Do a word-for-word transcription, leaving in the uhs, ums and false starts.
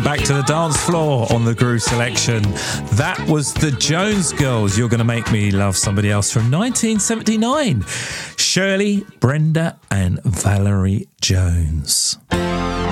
back to the dance floor on the Groove Selection. That was the Jones Girls, You're Gonna Make Me Love Somebody Else, from nineteen seventy-nine. Shirley, Brenda and Valerie Jones.